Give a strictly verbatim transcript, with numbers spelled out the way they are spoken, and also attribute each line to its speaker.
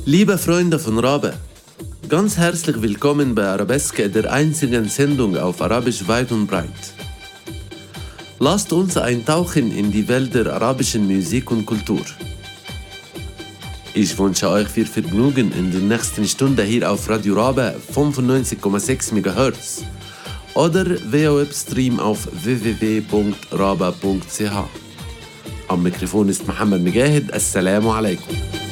Speaker 1: Liebe Freunde von Rabe, ganz herzlich willkommen bei Arabeske, der einzigen Sendung auf Arabisch weit und breit. Lasst uns eintauchen in die Welt der arabischen Musik und Kultur. Ich wünsche euch viel Vergnügen in der nächsten Stunde hier auf Radio Rabe fünfundneunzig Komma sechs Megahertz oder via Webstream auf w w w punkt raba punkt c h. Am Mikrofon ist Mohammed Mujahid. Assalamu alaikum.